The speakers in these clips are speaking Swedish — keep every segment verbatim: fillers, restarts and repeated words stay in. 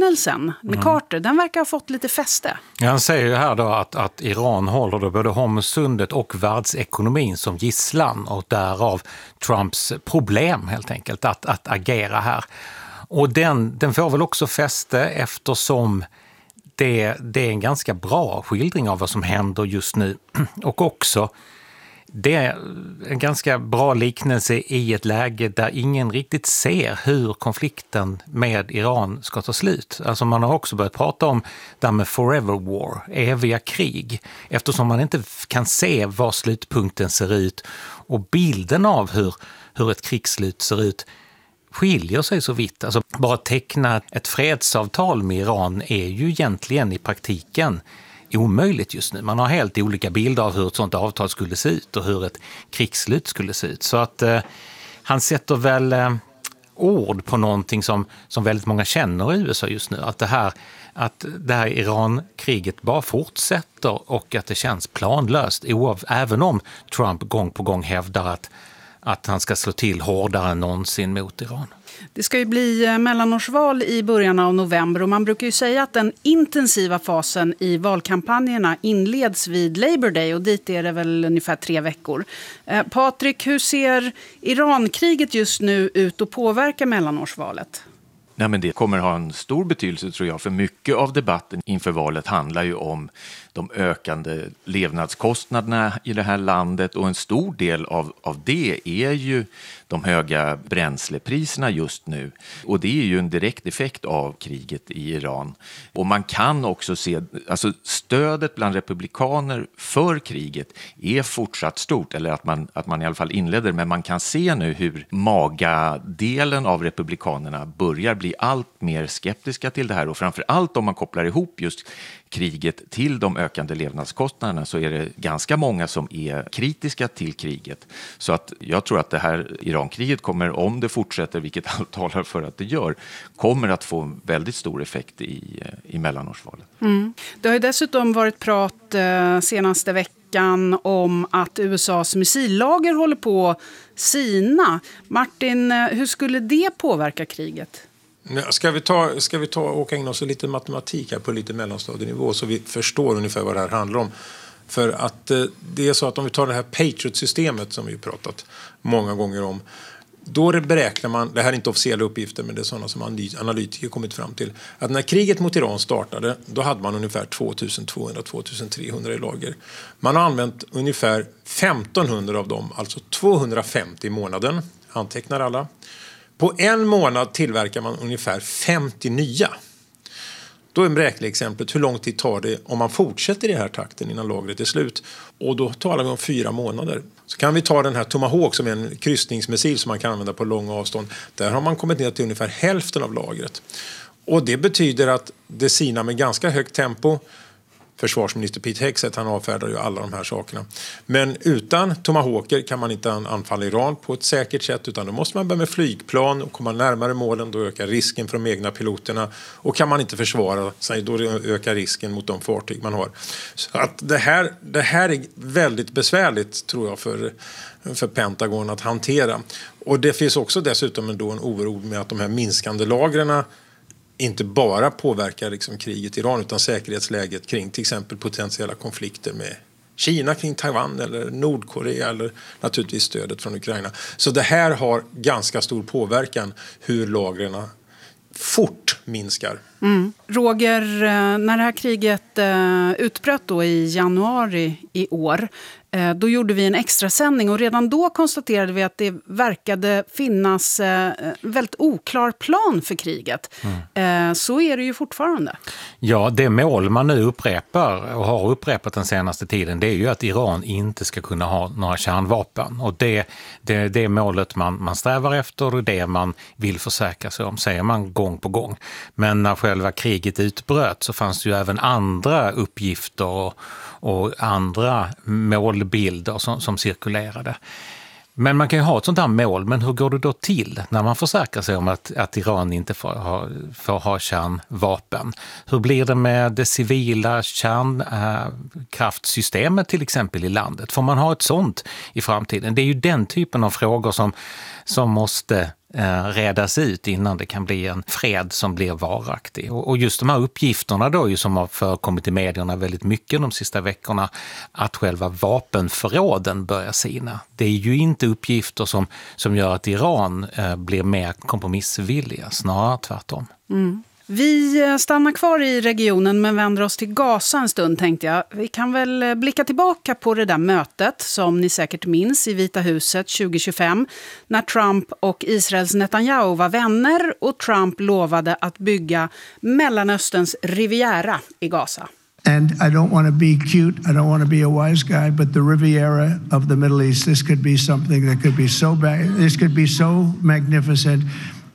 liknelsen med mm. Carter, den verkar ha fått lite fäste. Ja, han säger ju här då att, att Iran håller då både Hormuzsundet och världsekonomin som gisslan och därav Trumps problem helt enkelt att, att agera här. Och den, den får väl också fäste eftersom det, det är en ganska bra skildring av vad som händer just nu. Och också det är en ganska bra liknelse i ett läge där ingen riktigt ser hur konflikten med Iran ska ta slut. Alltså man har också börjat prata om det här med forever war, eviga krig, eftersom man inte kan se var slutpunkten ser ut och bilden av hur, hur ett krigsslut ser ut skiljer sig så vitt. Alltså bara teckna ett fredsavtal med Iran är ju egentligen i praktiken omöjligt just nu. Man har helt olika bilder av hur ett sådant avtal skulle se ut och hur ett krigsslut skulle se ut. Så att eh, han sätter väl eh, ord på någonting som, som väldigt många känner i U S A just nu. Att det här, att det här Iran-kriget bara fortsätter och att det känns planlöst. Oav, även om Trump gång på gång hävdar att, att han ska slå till hårdare än någonsin mot Iran. Det ska ju bli mellanårsval i början av november och man brukar ju säga att den intensiva fasen i valkampanjerna inleds vid Labor Day och dit är det väl ungefär tre veckor. Eh, Patrik, hur ser Iran-kriget just nu ut och påverka mellanårsvalet? Nej, men det kommer ha en stor betydelse tror jag, för mycket av debatten inför valet handlar ju om de ökande levnadskostnaderna i det här landet och en stor del av, av det är ju de höga bränslepriserna just nu och det är ju en direkt effekt av kriget i Iran. Och man kan också se, alltså stödet bland republikaner för kriget är fortsatt stort, eller att man, att man i alla fall inleder, men man kan se nu hur maga-delen av republikanerna börjar bli allt mer skeptiska till det här och framför allt om man kopplar ihop just kriget till de ökande levnadskostnaderna så är det ganska många som är kritiska till kriget. Så att jag tror att det här Iran-kriget kommer, om det fortsätter, vilket allt talar för att det gör, kommer att få en väldigt stor effekt i, i mellanårsvalet. Mm. Det har ju dessutom varit prat eh, senaste veckan om att U S A:s missillager håller på att sina. Martin, hur skulle det påverka kriget? Ska vi ta, ska vi ta och ägna oss lite matematik här på lite mellanstadienivå så vi förstår ungefär vad det här handlar om. För att eh, det är så att om vi tar det här Patriot-systemet som vi pratat många gånger om, då beräknar man, det här är inte officiella uppgifter men det är sådana som analytiker kommit fram till, att när kriget mot Iran startade då hade man ungefär tvåtusentvåhundra till tvåtusentrehundra i lager. Man har använt ungefär femtonhundra av dem, alltså tvåhundrafemtio i månaden, antecknar alla. På en månad tillverkar man ungefär femtio nya. Då är en beräkningsexemplet hur lång tid tar det om man fortsätter i den här takten innan lagret är slut. Och då talar vi om fyra månader. Så kan vi ta den här Tomahawk som är en kryssningsmissil som man kan använda på långa avstånd. Där har man kommit ner till ungefär hälften av lagret. Och det betyder att det sinar med ganska högt tempo. Försvarsminister Pete Hegseth, han avfärdar ju alla de här sakerna. Men utan Tomahawker kan man inte anfalla Iran på ett säkert sätt utan då måste man börja med flygplan och komma närmare målen, då ökar risken för de egna piloterna och kan man inte försvara sig då ökar risken mot de fartyg man har. Så att det här, det här är väldigt besvärligt tror jag för, för Pentagon att hantera. Och det finns också dessutom en, då en oro med att de här minskande lagren inte bara påverkar liksom kriget i Iran utan säkerhetsläget kring till exempel potentiella konflikter med Kina kring Taiwan eller Nordkorea eller naturligtvis stödet från Ukraina. Så det här har ganska stor påverkan hur lagren fort minskar. Mm. Roger, när det här kriget utbröt då i januari i år, då gjorde vi en extra sändning och redan då konstaterade vi att det verkade finnas en väldigt oklar plan för kriget. Mm. Så är det ju fortfarande. Ja, det mål man nu upprepar och har upprepat den senaste tiden, det är ju att Iran inte ska kunna ha några kärnvapen. Och det, det, det är målet man, man strävar efter och det man vill försäkra sig om, säger man gång på gång. Men när själva kriget utbröt så fanns det ju även andra uppgifter och, och andra målbilder som, som cirkulerade. Men man kan ju ha ett sånt här mål, men hur går det då till när man försäkrar sig om att, att Iran inte får ha, får ha kärnvapen? Hur blir det med det civila kärnkraftsystemet till exempel i landet? Får man ha ett sånt i framtiden? Det är ju den typen av frågor som, som måste eh, redas ut innan det kan bli en fred som blir varaktig. Och, och just de här uppgifterna då ju som har förekommit i medierna väldigt mycket de sista veckorna, att själva vapenförråden börjar sina. Det är ju inte uppgifter som, som gör att Iran eh, blir mer kompromissvilliga, snarare tvärtom. Mm. Vi stannar kvar i regionen men vänder oss till Gaza en stund, tänkte jag. Vi kan väl blicka tillbaka på det där mötet som ni säkert minns i Vita huset tjugo tjugofem när Trump och Israels Netanyahu var vänner och Trump lovade att bygga Mellanösterns riviera i Gaza. And I don't want to be cute, I don't want to be a wise guy, but the Riviera of the Middle East, this could be something that could be so bad, this could be so magnificent.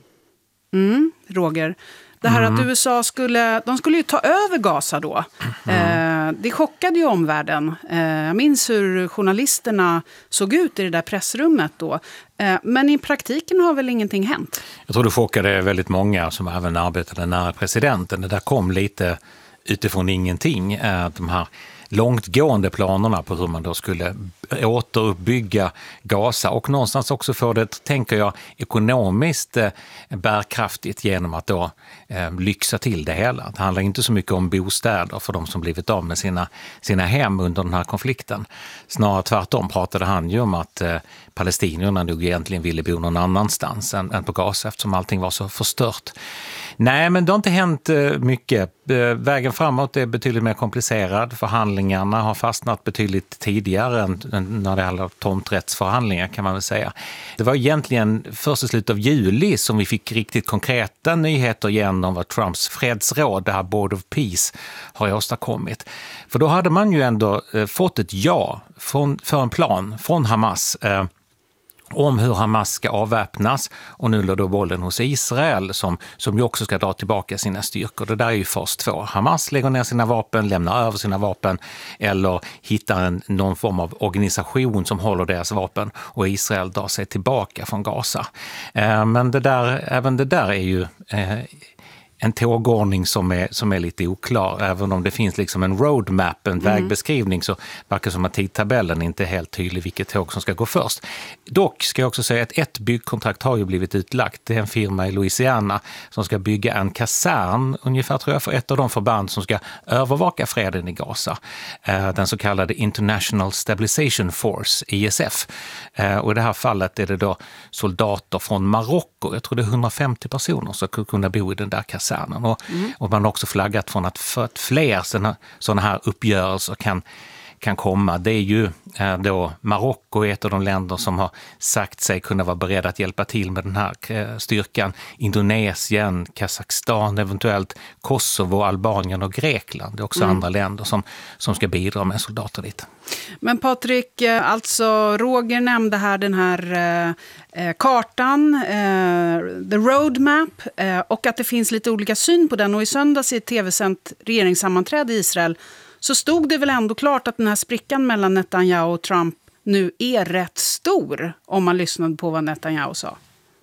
Mm, Roger. Det här mm. att U S A skulle, de skulle ju ta över Gaza då. Mm. Eh, det chockade ju omvärlden. Eh, jag minns hur journalisterna såg ut i det där pressrummet då. Eh, men i praktiken har väl ingenting hänt? Jag tror det chockade väldigt många som även arbetade nära presidenten. Det där kom lite utifrån ingenting. Eh, de här långtgående planerna på hur man då skulle återuppbygga Gaza och någonstans också få det, tänker jag, ekonomiskt eh, bärkraftigt genom att då eh, lyxa till det hela. Det handlar inte så mycket om bostäder för de som blivit av med sina, sina hem under den här konflikten. Snarare tvärtom pratade han ju om att eh, palestinierna nog egentligen ville bo någon annanstans än, än på Gaza eftersom allting var så förstört. Nej, men det har inte hänt eh, mycket. Vägen framåt är betydligt mer komplicerad. Förhandlingarna har fastnat betydligt tidigare än när det handlar om tomträttsförhandlingar, kan man väl säga. Det var egentligen först i slutet av juli som vi fick riktigt konkreta nyheter igen om vad Trumps fredsråd, det här Board of Peace, har åstadkommit. För då hade man ju ändå fått ett ja från, för en plan från Hamas eh, om hur Hamas ska avväpnas, och nu låg då bollen hos Israel som, som ju också ska dra tillbaka sina styrkor. Det där är ju fas två. Hamas lägger ner sina vapen, lämnar över sina vapen eller hittar en, någon form av organisation som håller deras vapen, och Israel drar sig tillbaka från Gaza. Eh, men det där, även det där är ju eh, en tågordning som är, som är lite oklar. Även om det finns liksom en roadmap, en mm. vägbeskrivning, så verkar som att tidtabellen inte är helt tydlig vilket tåg som ska gå först. Dock ska jag också säga att ett byggkontrakt har ju blivit utlagt. Det är en firma i Louisiana som ska bygga en kasern, ungefär tror jag, för ett av de förband som ska övervaka freden i Gaza. Den så kallade International Stabilization Force, I S F. Och i det här fallet är det då soldater från Marocko. Jag tror det är hundrafemtio personer som ska kunna bo i den där kasernen. Och, mm. och man har också flaggat från att, för att fler sådana här uppgörelser kan, kan komma. Det är ju eh, då Marocko är ett av de länder som har sagt sig kunna vara beredda att hjälpa till med den här eh, styrkan. Indonesien, Kazakstan, eventuellt Kosovo, Albanien och Grekland. Det är också mm. andra länder som, som ska bidra med soldater dit. Men Patrik, alltså Roger nämnde här den här eh, kartan, eh, the roadmap, eh, och att det finns lite olika syn på den. Och i söndags i ett tv-sänt regeringssammanträde i Israel så stod det väl ändå klart att den här sprickan mellan Netanyahu och Trump nu är rätt stor, om man lyssnade på vad Netanyahu sa.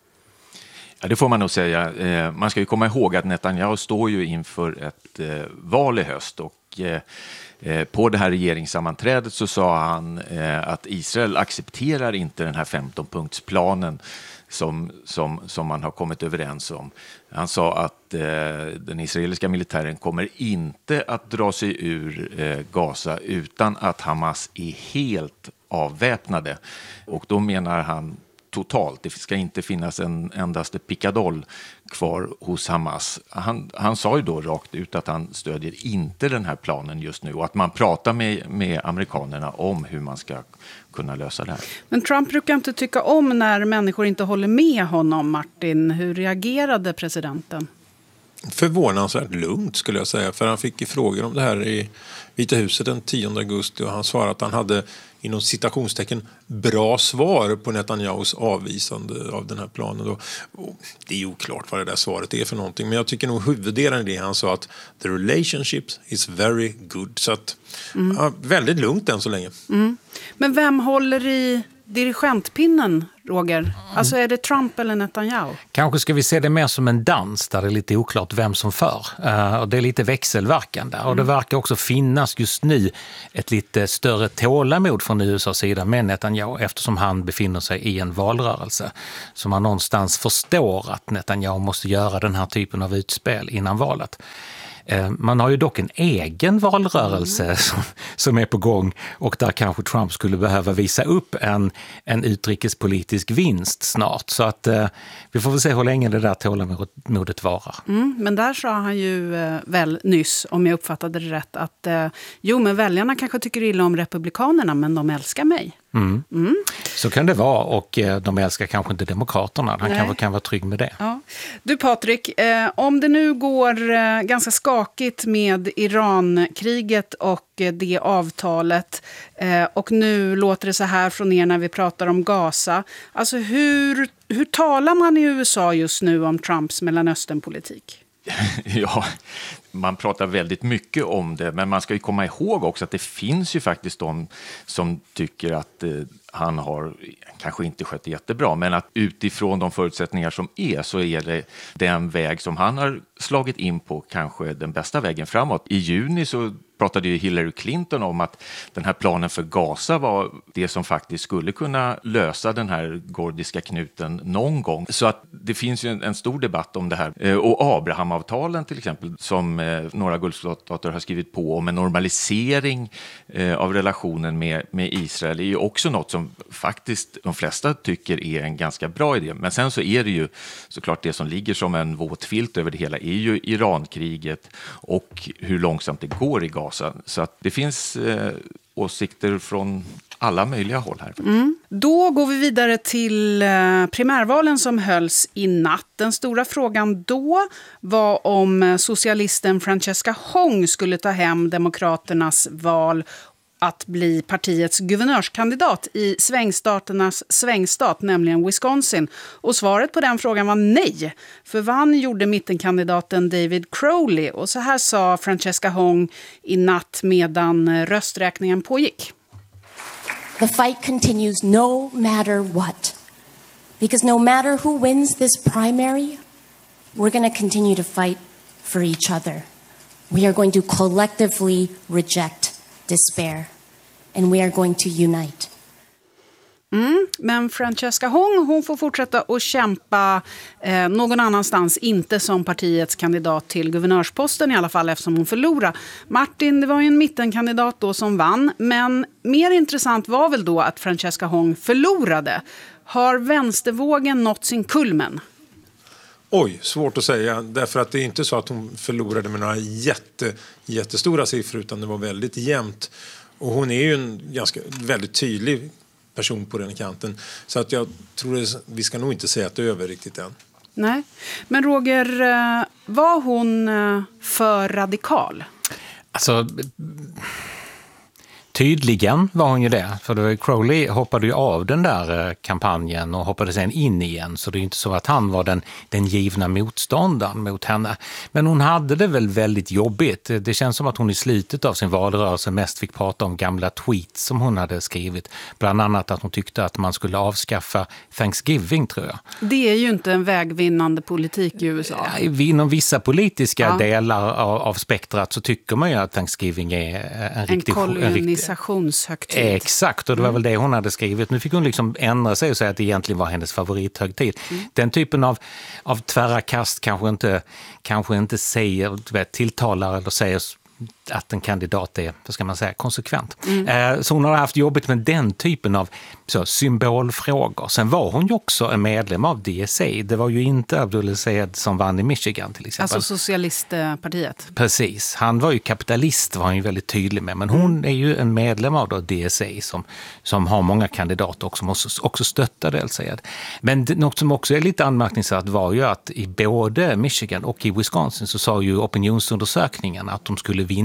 Ja, det får man nog säga. Eh, man ska ju komma ihåg att Netanyahu står ju inför ett eh, val i höst, och eh, på det här regeringssammanträdet så sa han eh, att Israel accepterar inte den här femton-punktsplanen som, som, som man har kommit överens om. Han sa att eh, den israeliska militären kommer inte att dra sig ur eh, Gaza utan att Hamas är helt avväpnade. Och då menar han totalt. Det ska inte finnas en endaste pickadoll kvar hos Hamas. Han, han sa ju då rakt ut att han stödjer inte den här planen just nu, och att man pratar med, med amerikanerna om hur man ska kunna lösa det här. Men Trump brukar inte tycka om när människor inte håller med honom, Martin. Hur reagerade presidenten? Förvånansvärt lugnt skulle jag säga, för han fick ju frågor om det här i Vita huset den tionde augusti, och han svarade att han hade inom citationstecken bra svar på Netanyahus avvisande av den här planen. Och det är oklart vad det där svaret är för någonting, men jag tycker nog huvuddelen i det han sa att the relationship is very good, så att mm. ja, väldigt lugnt än så länge. Mm. Men vem håller i dirigentpinnen, Roger? Alltså är det Trump eller Netanyahu? Kanske ska vi se det mer som en dans där det är lite oklart vem som för. Uh, och det är lite växelverkande. Mm. Och det verkar också finnas just nu ett lite större tålamod från U S A:s sida med Netanyahu eftersom han befinner sig i en valrörelse. Så man någonstans förstår att Netanyahu måste göra den här typen av utspel innan valet. Man har ju dock en egen valrörelse mm. som, som är på gång och där kanske Trump skulle behöva visa upp en, en utrikespolitisk vinst snart. Så att eh, vi får väl se hur länge det där tålamodet varar. Mm, men där sa han ju eh, väl nyss, om jag uppfattade det rätt, att eh, jo men väljarna kanske tycker illa om republikanerna men de älskar mig. Mm. Mm. Så kan det vara och eh, de älskar kanske inte demokraterna. Han kanske kan vara trygg med det. Ja. Du Patrik, eh, om det nu går eh, ganska skakigt med Iran-kriget och eh, det avtalet eh, och nu låter det så här från er när vi pratar om Gaza. Alltså hur, hur talar man i U S A just nu om Trumps Mellanösternpolitik? Ja, man pratar väldigt mycket om det, men man ska ju komma ihåg också att det finns ju faktiskt de som tycker att eh, han har kanske inte skött jättebra, men att utifrån de förutsättningar som är så är det den väg som han har slagit in på kanske den bästa vägen framåt. I juni så pratade ju Hillary Clinton om att den här planen för Gaza var det som faktiskt skulle kunna lösa den här gordiska knuten någon gång. Så att det finns ju en, en stor debatt om det här. Och Abrahamavtalen till exempel som eh, några gulfstater har skrivit på om en normalisering eh, av relationen med, med Israel är ju också något som faktiskt de flesta tycker är en ganska bra idé. Men sen så är det ju såklart det som ligger som en våt filt över det hela är ju Irankriget och hur långsamt det går i Gaza. Så att det finns eh, åsikter från alla möjliga håll här. Mm. Då går vi vidare till eh, primärvalen som hölls i natt. Den stora frågan då var om socialisten Francesca Hong skulle ta hem demokraternas val att bli partiets guvernörskandidat i svängstaternas svängstat, nämligen Wisconsin. Och svaret på den frågan var nej. För vann gjorde mittenkandidaten David Crowley. Och så här sa Francesca Hong i natt medan rösträkningen pågick. The fight continues no matter what. Because no matter who wins this primary, we're going to continue to fight for each other. We are going to collectively reject despair. And we are going to unite. Mm, men Francesca Hong, hon får fortsätta att kämpa eh, någon annanstans, inte som partiets kandidat till guvernörsposten i alla fall eftersom hon förlorar. Martin, det var ju en mittenkandidat då som vann, men mer intressant var väl då att Francesca Hong förlorade. Har vänstervågen nått sin kulmen? Oj, svårt att säga. Därför att det är inte så att hon förlorade med några jätte, jättestora siffror utan det var väldigt jämnt. Och hon är ju en ganska väldigt tydlig person på den kanten. Så att jag tror att vi ska nog inte säga att det är över riktigt än. Nej. Men Roger, var hon för radikal? Alltså... Tydligen var hon ju det, för Crowley hoppade ju av den där kampanjen och hoppade sen in igen, så det är inte så att han var den, den givna motståndaren mot henne. Men hon hade det väl väldigt jobbigt. Det känns som att hon i slutet av sin valrörelse mest fick prata om gamla tweets som hon hade skrivit. Bland annat att hon tyckte att man skulle avskaffa Thanksgiving, tror jag. Det är ju inte en vägvinnande politik i U S A. Inom vissa politiska ja. delar av, av spektrat så tycker man ju att Thanksgiving är en, en riktig... En kolonisationshögtid. Exakt, och det var väl det hon hade skrivit. Nu fick hon liksom ändra sig och säga att det egentligen var hennes favorithögtid. Mm. Den typen av, av tvära kast kanske inte, kanske inte säger, du vet, tilltalar eller säger att en kandidat är, vad ska man säga, konsekvent. Mm. Så hon har haft jobbigt med den typen av så, symbolfrågor. Sen var hon ju också en medlem av D S A. Det var ju inte Abdullah Sayed som vann i Michigan till exempel. Alltså Socialistpartiet. Precis. Han var ju kapitalist, var han ju väldigt tydlig med. Men hon mm. är ju en medlem av då D S A som, som har många kandidater och som också, också stöttar D S A. Men det, något som också är lite anmärkningsvärt var ju att i både Michigan och i Wisconsin så sa ju opinionsundersökningen att de skulle vinna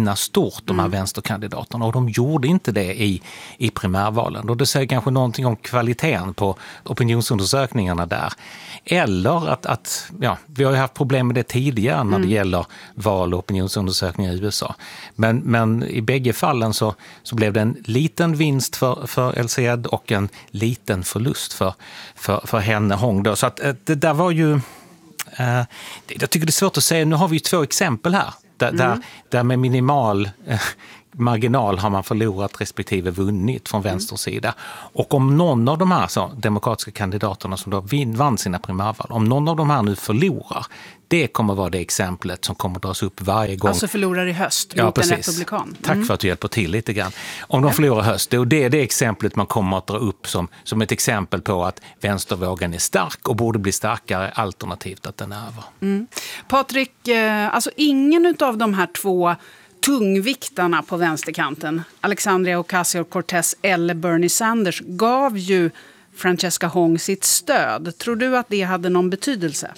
vinna stort, de här mm. vänsterkandidaterna, och de gjorde inte det i, i primärvalen. Och det säger kanske någonting om kvaliteten på opinionsundersökningarna där. Eller att, att ja, vi har ju haft problem med det tidigare när mm. det gäller val- och opinionsundersökningar i U S A. Men, men i bägge fallen så, så blev det en liten vinst för, för El Sayed och en liten förlust för, för, för henne Hong. Då. Så att, det där var ju... Uh, jag tycker det är svårt att säga. Nu har vi ju två exempel här. Där, mm. där, där med minimal uh, marginal har man förlorat respektive vunnit från vänster sida. Och om någon av de här så, demokratiska kandidaterna som då vin, vann sina primärval, om någon av de här nu förlorar, det kommer vara det exemplet som kommer dras upp varje gång. Alltså förlorar i höst ja, mot precis. en republikan. Mm. Tack för att du hjälper till lite grann. Om de förlorar i höst, det är det exemplet man kommer att dra upp som, som ett exempel på att vänstervågen är stark och borde bli starkare, alternativt att den är över. Mm. Patrik, eh, alltså ingen av de här två tungviktarna på vänsterkanten, Alexandria Ocasio-Cortez eller Bernie Sanders, gav ju Francesca Hong sitt stöd. Tror du att det hade någon betydelse?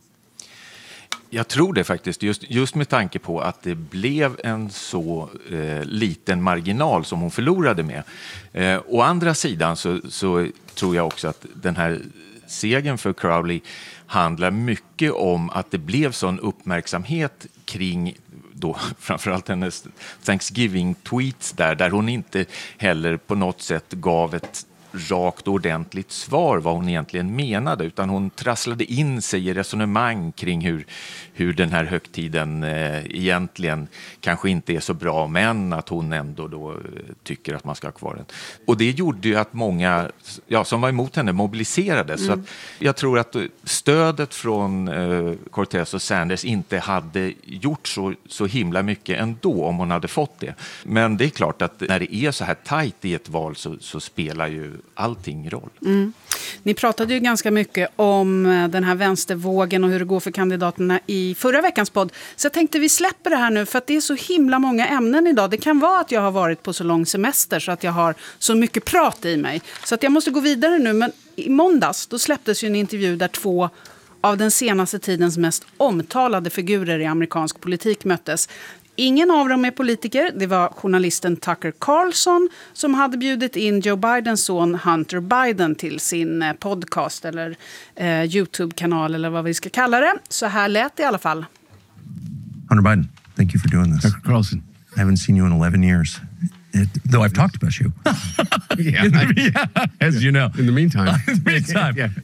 Jag tror det faktiskt, just, just med tanke på att det blev en så eh, liten marginal som hon förlorade med. Eh, å andra sidan så, så tror jag också att den här segern för Crowley handlar mycket om att det blev sån uppmärksamhet kring då framförallt hennes Thanksgiving-tweets där, där hon inte heller på något sätt gav ett rakt och ordentligt svar vad hon egentligen menade, utan hon trasslade in sig i resonemang kring hur, hur den här högtiden eh, egentligen kanske inte är så bra, men att hon ändå då eh, tycker att man ska ha kvar den. Och det gjorde ju att många ja, som var emot henne mobiliserades. Mm. Så att jag tror att stödet från eh, Cortez och Sanders inte hade gjort så, så himla mycket ändå om hon hade fått det. Men det är klart att när det är så här tajt i ett val så, så spelar ju allting roll. Mm. Ni pratade ju ganska mycket om den här vänstervågen och hur det går för kandidaterna i förra veckans podd. Så jag tänkte vi släpper det här nu för att det är så himla många ämnen idag. Det kan vara att jag har varit på så lång semester så att jag har så mycket prat i mig. Så att jag måste gå vidare nu. Men i måndags då släpptes ju en intervju där två av den senaste tidens mest omtalade figurer i amerikansk politik möttes. Ingen av dem är politiker. Det var journalisten Tucker Carlson som hade bjudit in Joe Bidens son Hunter Biden till sin podcast eller eh, YouTube-kanal eller vad vi ska kalla det. Så här lät det i alla fall. Hunter Biden, thank you for doing this. Tucker Carlson. I haven't seen you in eleven years, it, though I've talked about you. yeah, I, yeah, as you know. In the meantime. In the meantime. yeah.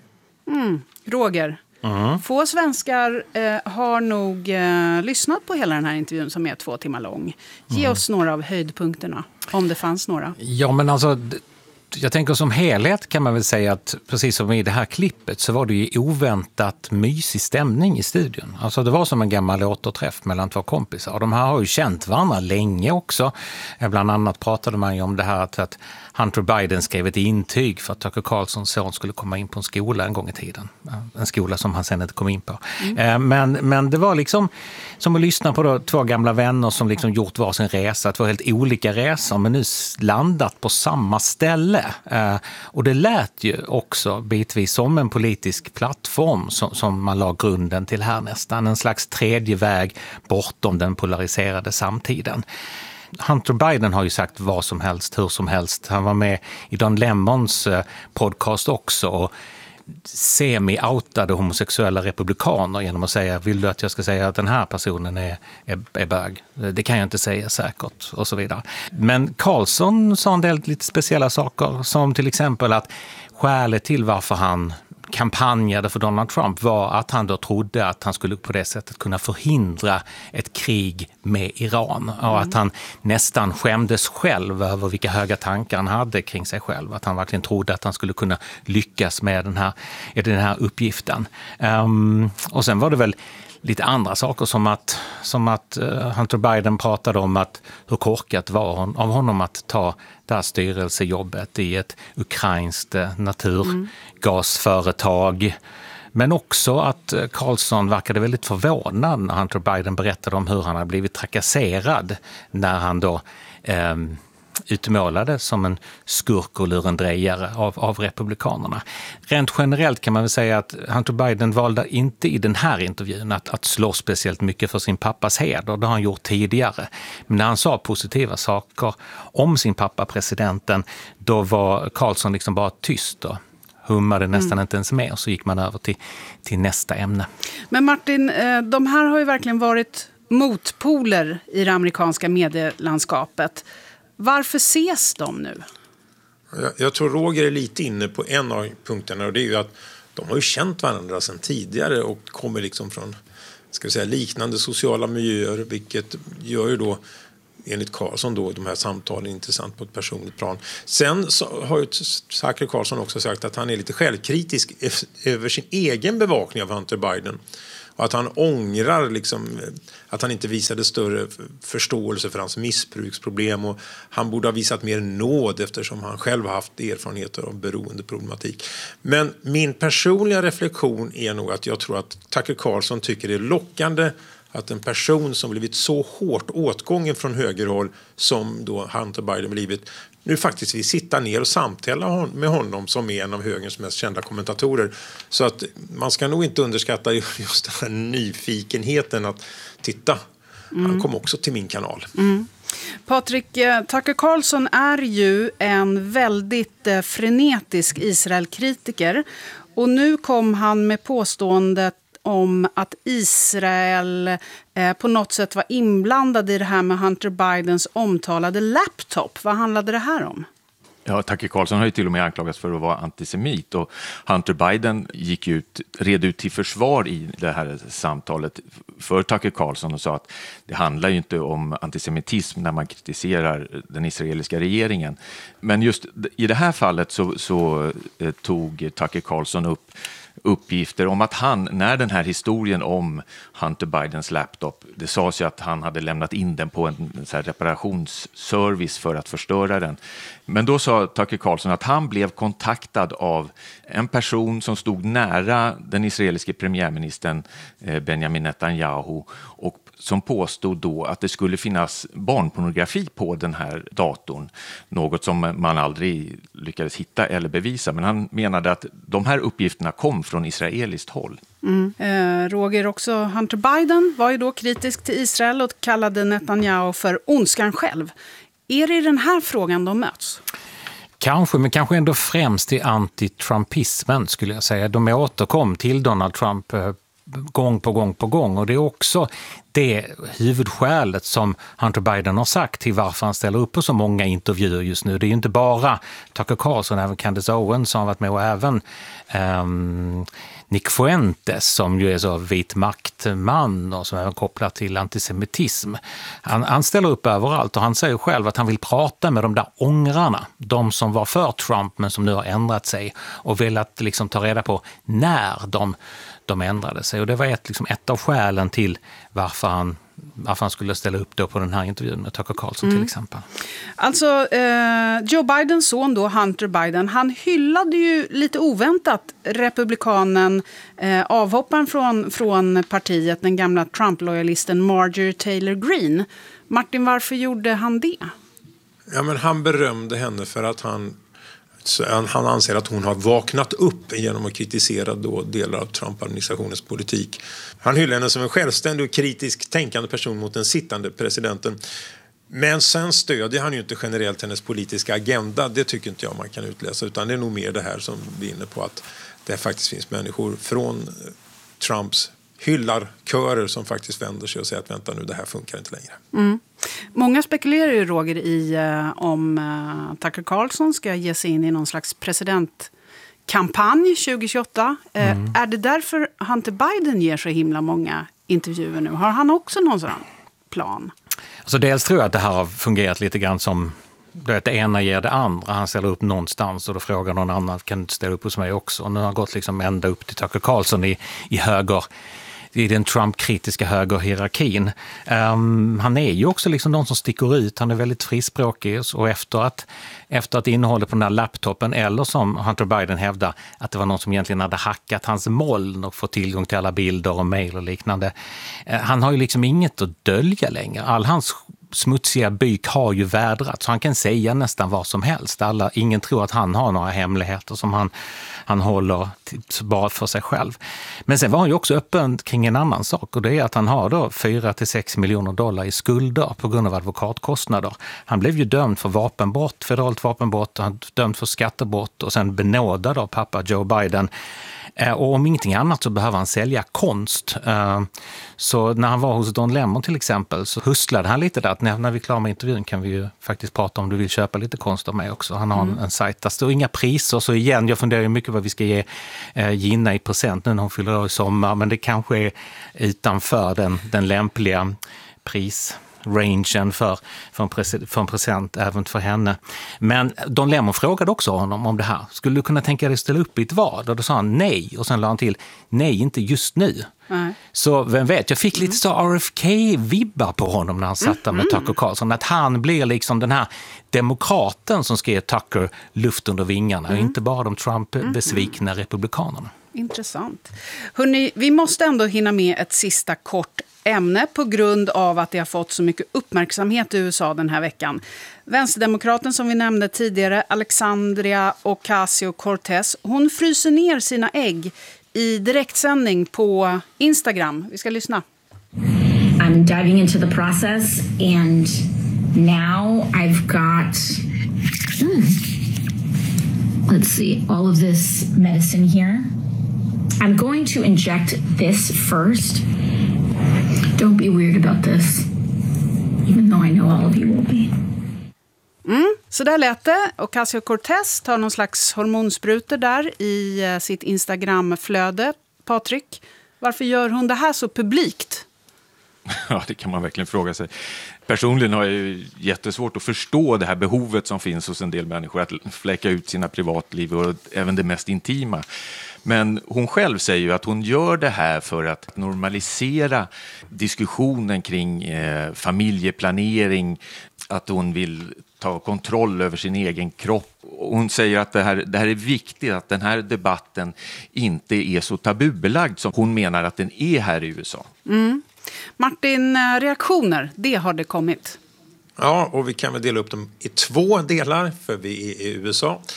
Mm, Roger. Mm. Få svenskar eh, har nog eh, lyssnat på hela den här intervjun som är två timmar lång. Ge mm. oss några av höjdpunkterna, om det fanns några. Ja, men alltså, jag tänker som helhet kan man väl säga att precis som i det här klippet så var det ju oväntat mysig stämning i studion. Alltså det var som en gammal återträff mellan två kompisar. Och de här har ju känt varandra länge också. Bland annat pratade man ju om det här att, att Hunter Biden skrev ett intyg för att Tucker Carlsons son skulle komma in på en skola en gång i tiden. En skola som han sen inte kom in på. Mm. Men, men det var liksom som att lyssna på då två gamla vänner som liksom gjort varsin resa. Två helt olika resor men nu landat på samma ställe. Och det lät ju också bitvis som en politisk plattform som, som man la grunden till här nästan. En slags tredje väg bortom den polariserade samtiden. Hunter Biden har ju sagt vad som helst, hur som helst. Han var med i Don Lemons podcast också och semi-outade homosexuella republikaner genom att säga, vill du att jag ska säga att den här personen är, är, är bög? Det kan jag inte säga säkert och så vidare. Men Carlson sa en del lite speciella saker som till exempel att skälet till varför han kampanjade för Donald Trump var att han då trodde att han skulle på det sättet kunna förhindra ett krig med Iran. Och mm. att han nästan skämdes själv över vilka höga tankar han hade kring sig själv. Att han verkligen trodde att han skulle kunna lyckas med den här, den här uppgiften. Um, och sen var det väl lite andra saker som att, som att uh, Hunter Biden pratade om att hur korkat var hon, av honom att ta det här styrelsejobbet i ett ukrainskt uh, naturgasföretag. Mm. Men också att uh, Carlson verkade väldigt förvånad när Hunter Biden berättade om hur han hade blivit trakasserad när han då um, utmålade som en skurk och lurendrejare av, av republikanerna. Rent generellt kan man väl säga att Hunter Biden valde inte i den här intervjun att, att slå speciellt mycket för sin pappas heder. Det har han gjort tidigare. Men när han sa positiva saker om sin pappa, presidenten, då var Carlson liksom bara tyst och hummade nästan mm. inte ens med, och så gick man över till, till nästa ämne. Men Martin, de här har ju verkligen varit motpoler i det amerikanska medielandskapet. Varför ses de nu? Jag, jag tror Roger är lite inne på en av punkterna, och det är ju att de har ju känt varandra sedan tidigare och kommer liksom från, ska vi säga, liknande sociala miljöer, vilket gör ju då enligt Carlson då de här samtalen intressant på ett personligt plan. Sen så har ju Tucker Carlson också sagt att han är lite självkritisk över sin egen bevakning av Hunter Biden. Och att han ångrar liksom, att han inte visade större förståelse för hans missbruksproblem, och han borde ha visat mer nåd eftersom han själv har haft erfarenheter av beroendeproblematik. Men min personliga reflektion är nog att jag tror att Tucker Carlson tycker det är lockande att en person som blivit så hårt åtgången från högerhåll som då Hunter Biden blivit, nu faktiskt vill sitta ner och samtala med honom som är en av högerns mest kända kommentatorer. Så att man ska nog inte underskatta just den här nyfikenheten att titta. Mm. Han kom också till min kanal. Mm. Patrik, Tucker Carlson är ju en väldigt frenetisk Israel-kritiker, och nu kom han med påståendet om att Israel eh, på något sätt var inblandad i det här med Hunter Bidens omtalade laptop. Vad handlade det här om? Ja, Tucker Carlson har ju till och med anklagats för att vara antisemit, och Hunter Biden gick ut, red ut till försvar i det här samtalet för Tucker Carlson och sa att det handlar ju inte om antisemitism när man kritiserar den israeliska regeringen. Men just i det här fallet så, så eh, tog Tucker Carlson upp uppgifter om att han, när den här historien om Hunter Bidens laptop, det sades ju att han hade lämnat in den på en, en så här reparationsservice för att förstöra den. Men då sa Tucker Carlson att han blev kontaktad av en person som stod nära den israeliske premiärministern eh, Benjamin Netanyahu, och som påstod då att det skulle finnas barnpornografi på den här datorn. Något som man aldrig lyckades hitta eller bevisa. Men han menade att de här uppgifterna kom från israeliskt håll. Mm. Eh, Roger, också Hunter Biden var ju då kritisk till Israel och kallade Netanyahu för ondskan själv. Är det i den här frågan de möts? Kanske, men kanske ändå främst i anti-trumpismen skulle jag säga. De återkom till Donald Trump eh, gång på gång på gång, och det är också det huvudskälet som Hunter Biden har sagt till varför han ställer upp på så många intervjuer just nu. Det är ju inte bara Tucker Carlson, även Candace Owens som har varit med, och även um, Nick Fuentes som ju är så vit maktman och som även kopplar till antisemitism. Han, han ställer upp överallt, och han säger själv att han vill prata med de där ångrarna, de som var för Trump men som nu har ändrat sig, och vill att liksom ta reda på när de de ändrade sig. Och det var ett, liksom ett av skälen till varför han, varför han skulle ställa upp då på den här intervjun med Tucker Carlson mm. till exempel. Alltså, eh, Joe Bidens son då, Hunter Biden, han hyllade ju lite oväntat republikanen, eh, avhopparen från, från partiet, den gamla Trump-lojalisten Marjorie Taylor Greene. Martin, varför gjorde han det? Ja, men han berömde henne för att han Han anser att hon har vaknat upp genom att kritisera då delar av Trump-administrationens politik. Han hyllar henne som en självständig och kritisk tänkande person mot den sittande presidenten. Men sen stödjer han ju inte generellt hennes politiska agenda. Det tycker inte jag man kan utläsa, utan det är nog mer det här som vi är inne på, att det faktiskt finns människor från Trumps hyllarkörer som faktiskt vänder sig och säger att vänta nu, det här funkar inte längre. Mm. Många spekulerar ju, Roger, i uh, om uh, Tucker Carlson ska ge sig in i någon slags presidentkampanj tjugo tjugoåtta. Uh, mm. Är det därför Hunter Biden ger så himla många intervjuer nu? Har han också någon sån plan? Alltså dels tror jag att det här har fungerat lite grann som det ena ger det andra. Han ställer upp någonstans och då frågar någon annan, kan du ställa upp hos mig också? Och nu har han gått liksom ända upp till Tucker Carlson i, i höger, i den Trump-kritiska högerhierarkin. Um, han är ju också liksom någon som sticker ut. Han är väldigt frispråkig, och efter att, efter att innehållet på den här laptopen, eller som Hunter Biden hävdar, att det var någon som egentligen hade hackat hans moln och fått tillgång till alla bilder och mejl och liknande. Uh, han har ju liksom inget att dölja längre. All hans smutsiga byk har ju vädrat, så han kan säga nästan vad som helst. Alla, ingen tror att han har några hemligheter som han, han håller till, bara för sig själv. Men sen var han ju också öppen kring en annan sak, och det är att han har då fyra till sex miljoner dollar i skulder på grund av advokatkostnader. Han blev ju dömd för vapenbrott, federalt vapenbrott, han dömd för skattebrott och sen benådad av pappa Joe Biden. Och om ingenting annat så behöver han sälja konst. Så när han var hos Don Lemon till exempel så hustlade han lite där att när vi är klara med intervjun kan vi ju faktiskt prata om du vill köpa lite konst av mig också. Han har mm. en, en sajt. Det står inga priser, så igen, jag funderar ju mycket vad vi ska ge eh, Gina i present nu när hon fyller år i sommar, men det kanske är utanför den, den lämpliga pris. rangen för, för, en present, för en present även för henne. Men Don Lemon frågade också honom om det här. Skulle du kunna tänka dig att ställa upp i ett val? Och då sa han nej. Och sen la han till, nej, inte just nu. Mm. Så vem vet, jag fick lite så R F K-vibbar på honom när han satt där med mm. Tucker Carlson. Att han blir liksom den här demokraten som ska ge Tucker luft under vingarna. Mm. Och inte bara de Trump-besvikna mm. republikanerna. Intressant. Hörrni, vi måste ändå hinna med ett sista kort ämne på grund av att det har fått så mycket uppmärksamhet i U S A den här veckan. Vänsterdemokraten som vi nämnde tidigare, Alexandria Ocasio-Cortez, hon fryser ner sina ägg i direktsändning på Instagram. Vi ska lyssna. I'm diving into the process and now I've got hmm, let's see, all of this medicine here. I'm going to inject this first. Don't be weird about this, even though I know all of you will be. Mm, så där lät det. Ocasio-Cortez tar någon slags hormonsprutor där i sitt Instagram-flöde. Patrik, varför gör hon det här så publikt? Ja, det kan man verkligen fråga sig. Personligen har jag ju jättesvårt att förstå det här behovet som finns hos en del människor att fläcka ut sina privatliv och även det mest intima. Men hon själv säger ju att hon gör det här för att normalisera diskussionen kring eh, familjeplanering, att hon vill ta kontroll över sin egen kropp. Hon säger att det här, det här är viktigt, att den här debatten inte är så tabubelagd som hon menar att den är här i U S A. Mm. Martin, reaktioner, det har det kommit. Ja, och vi kan väl dela upp dem i två delar, för vi är i U S A.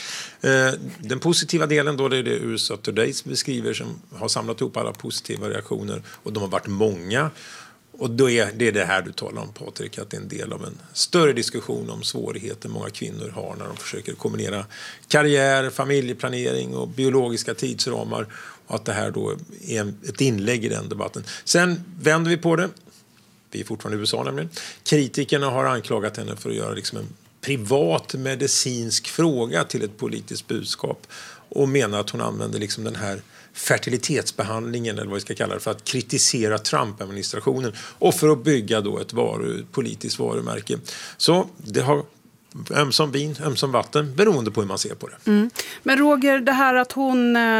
Den positiva delen då, det är det U S A Today beskriver, som har samlat ihop alla positiva reaktioner, och de har varit många. Och då är det det här du talar om, Patrik, att det är en del av en större diskussion om svårigheter många kvinnor har när de försöker kombinera karriär, familjeplanering och biologiska tidsramar, och att det här då är ett inlägg i den debatten. Sen vänder vi på det. Vi är fortfarande i U S A nämligen. Kritikerna har anklagat henne för att göra liksom en privat medicinsk fråga till ett politiskt budskap, och menar att hon använder liksom den här fertilitetsbehandlingen, eller vad vi ska kalla det, för att kritisera Trump-administrationen och för att bygga då ett varu, politiskt varumärke. Så det har ömsom vin, ömsom vatten, beroende på hur man ser på det. Mm. Men Roger, det här att hon äh,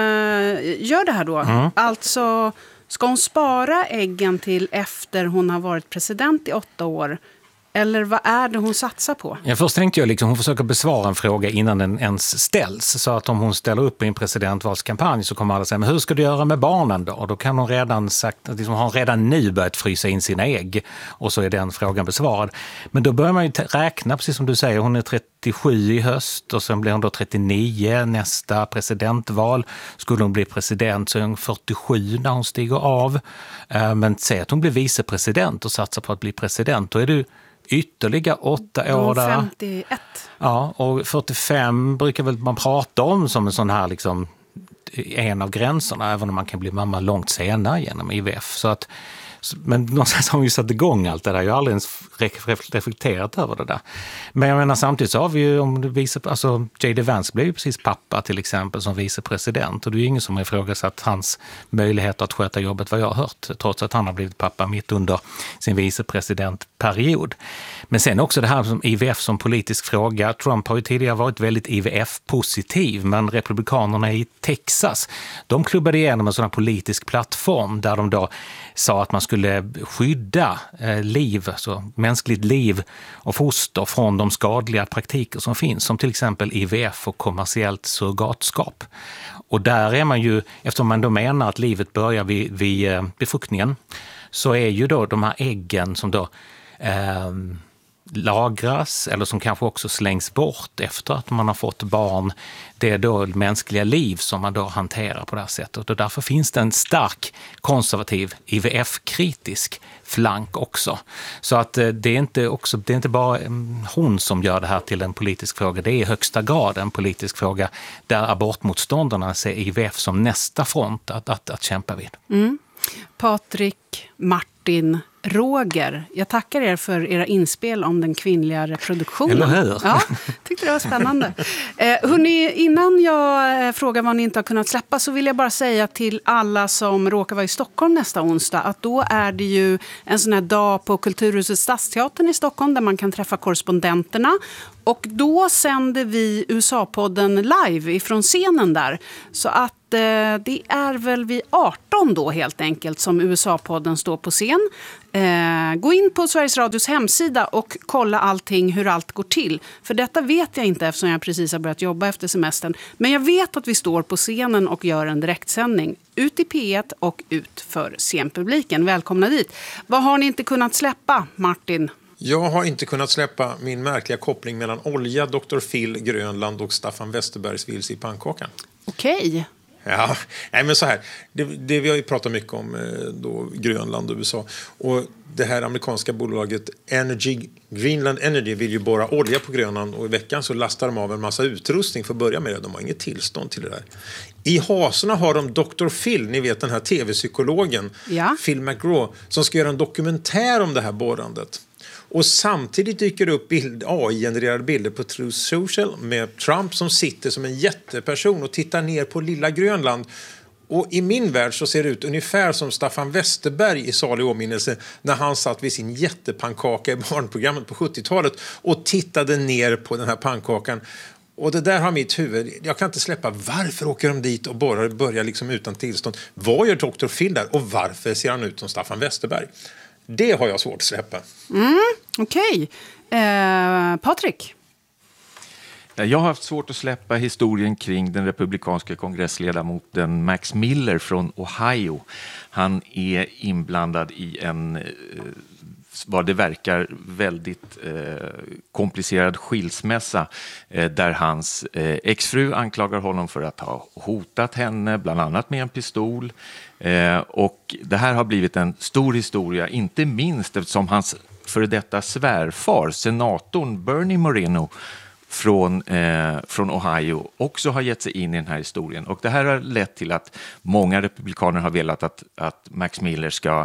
gör det här då, mm. alltså ska hon spara äggen till efter hon har varit president i åtta år? Eller vad är det hon satsar på? Ja, först tänkte jag liksom, hon försöker besvara en fråga innan den ens ställs. Så att om hon ställer upp i en presidentvalskampanj så kommer alla säga, men hur ska du göra med barnen då? Och då kan hon redan sagt, liksom, har hon redan nu börjat frysa in sina ägg. Och så är den frågan besvarad. Men då börjar man ju räkna, precis som du säger, hon är trettiosju i höst och sen blir hon då trettionio nästa presidentval. Skulle hon bli president så är hon fyrtiosju när hon stiger av. Men säg att hon blir vicepresident och satsar på att bli president, då är du ytterligare åtta år där. femtioett. Ja, och fyrtiofem brukar väl man prata om som en sån här liksom en av gränserna, även om man kan bli mamma långt senare genom I V F. Så att, men någonstans har hon ju satt igång allt det där. Jag har aldrig ens reflekterat över det där. Men jag menar, samtidigt så har vi ju, om du visar, alltså J D Vance blev ju precis pappa till exempel som vicepresident, och det är ju ingen som har ifrågasatt hans möjligheter att sköta jobbet, vad jag har hört, trots att han har blivit pappa mitt under sin vicepresidentperiod. Men sen också det här som I V F som politisk fråga. Trump har ju tidigare varit väldigt I V F-positiv, men republikanerna i Texas, de klubbade igenom en sån här politisk plattform där de då sa att man skulle skydda eh, liv, alltså mänskligt liv och foster från de skadliga praktiker som finns, som till exempel I V F och kommersiellt surrogatskap. Och där är man ju, eftersom man då menar att livet börjar vid, vid eh, befruktningen, så är ju då de här äggen som då eh, lagras eller som kanske också slängs bort efter att man har fått barn. Det är då mänskliga liv som man då hanterar på det här sättet. Och därför finns det en stark konservativ I V F-kritisk flank också. Så att det är inte, också, det är inte bara hon som gör det här till en politisk fråga. Det är i högsta grad en politisk fråga där abortmotståndarna ser I V F som nästa front att, att, att kämpa vid. Mm. Patrik, Martin, Roger, jag tackar er för era inspel om den kvinnliga reproduktionen. Eller hur? Ja, tyckte det var spännande. Eh, hörrni, innan jag eh, frågar vad ni inte har kunnat släppa så vill jag bara säga till alla som råkar vara i Stockholm nästa onsdag att då är det ju en sån här dag på Kulturhuset Stadsteatern i Stockholm där man kan träffa korrespondenterna. Och då sänder vi U S A-podden live ifrån scenen där. Så att eh, det är väl vid arton då helt enkelt som U S A-podden står på scen. Eh, gå in på Sveriges Radios hemsida och kolla allting, hur allt går till. För detta vet jag inte eftersom jag precis har börjat jobba efter semestern. Men jag vet att vi står på scenen och gör en direktsändning. Ut i P ett och ut för scenpubliken. Välkomna dit. Vad har ni inte kunnat släppa, Martin? Jag har inte kunnat släppa min märkliga koppling mellan olja, doktor Phil, Grönland och Staffan Westerbergs Vilse i pannkakan. Okej. Ja, nej men så här. Det, det vi har ju pratat mycket om då, Grönland och U S A. Och det här amerikanska bolaget Energy, Greenland Energy vill ju borra olja på Grönland. Och i veckan så lastar de av en massa utrustning för att börja med det. De har inget tillstånd till det där. I hasorna har de doktor Phil, ni vet den här tv-psykologen. Ja. Phil McGraw, som ska göra en dokumentär om det här borrandet. Och samtidigt dyker det upp bild, A I-genererade bilder på Truth Social med Trump som sitter som en jätteperson och tittar ner på lilla Grönland. Och i min värld så ser det ut ungefär som Staffan Westerberg i salig åminnelse när han satt vid sin jättepannkaka i barnprogrammet på sjuttiotalet och tittade ner på den här pannkakan. Och det där har mitt huvud, jag kan inte släppa. Varför åker de dit och borrar, börjar liksom utan tillstånd? Vad gör doktor Phil där och varför ser han ut som Staffan Westerberg? Det har jag svårt att släppa. Mm, Okej. Okay. Eh, Patrik? Jag har haft svårt att släppa historien kring den republikanska kongressledamoten Max Miller från Ohio. Han är inblandad i en, vad det verkar, väldigt eh, komplicerad skilsmässa eh, där hans eh, exfru anklagar honom för att ha hotat henne, bland annat med en pistol. Eh, och det här har blivit en stor historia, inte minst eftersom hans före detta svärfar, senatorn Bernie Moreno från, eh, från Ohio, också har gett sig in i den här historien. Och det här har lett till att många republikaner har velat att, att Max Miller ska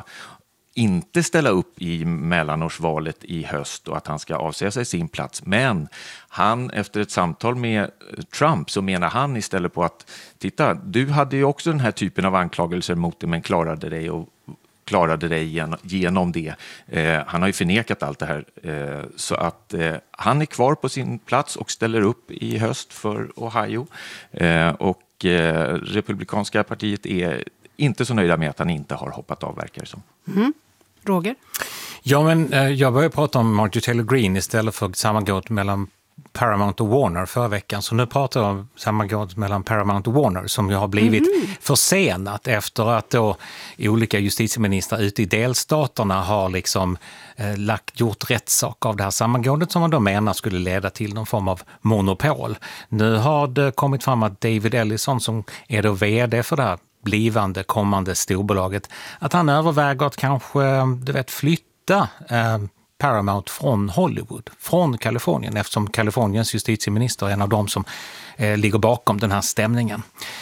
inte ställa upp i mellanårsvalet i höst och att han ska avsäga sig sin plats. Men han, efter ett samtal med Trump, så menar han istället på att titta, du hade ju också den här typen av anklagelser mot dig men klarade dig och klarade dig genom, genom det. Eh, han har ju förnekat allt det här. Eh, så att eh, han är kvar på sin plats och ställer upp i höst för Ohio. Eh, och eh, Republikanska partiet är inte så nöjda med att han inte har hoppat av, verkar det som. Mm. Roger? Ja, men eh, jag började prata om Marjorie Taylor Greene istället för sammanbrott mellan Paramount och Warner förra veckan. Så nu pratar jag om sammanbrott mellan Paramount och Warner som ju har blivit mm. försenat efter att då olika justitieministrar ute i delstaterna har liksom eh, lagt, gjort rättssak av det här sammangåendet som man då menar skulle leda till någon form av monopol. Nu har det kommit fram att David Ellison, som är då vd för det här blivande kommande storbolaget, att han överväger att kanske, du vet, flytta eh, Paramount från Hollywood, från Kalifornien, eftersom Kaliforniens justitieminister är en av dem som eh, ligger bakom den här stämningen.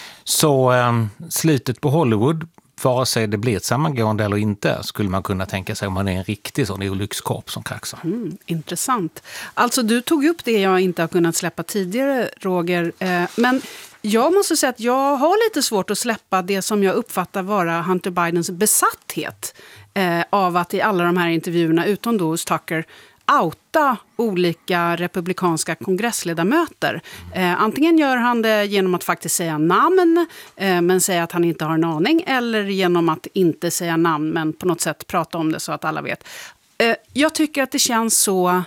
Så eh, slutet på Hollywood, vare sig det blir ett sammangående eller inte, skulle man kunna tänka sig om man är en riktig sån olyckskorp som kraxar. Mm, intressant. Alltså du tog upp det jag inte har kunnat släppa tidigare, Roger, eh, men jag måste säga att jag har lite svårt att släppa det som jag uppfattar vara Hunter Bidens besatthet eh, av att i alla de här intervjuerna, utom då hos Tucker, outa olika republikanska kongressledamöter. Eh, antingen gör han det genom att faktiskt säga namn eh, men säga att han inte har en aning, eller genom att inte säga namn men på något sätt prata om det så att alla vet. Eh, jag tycker att det känns så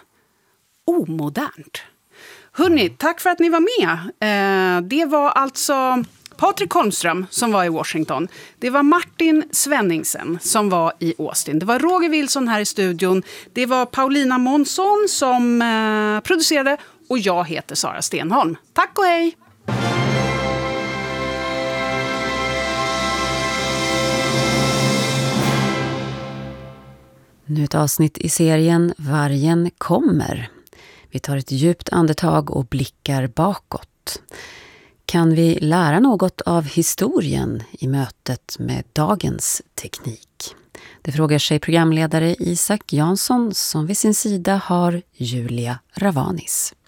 omodernt. Hörrni, tack för att ni var med. Eh, det var alltså Patrik Holmström som var i Washington. Det var Martin Svenningsen som var i Austin. Det var Roger Wilson här i studion. Det var Paulina Månsson som eh, producerade och jag heter Sara Stenholm. Tack och hej! Nu ett avsnitt i serien Vargen kommer. Vi tar ett djupt andetag och blickar bakåt. Kan vi lära något av historien i mötet med dagens teknik? Det frågar sig programledare Isak Jansson som vid sin sida har Julia Ravanis.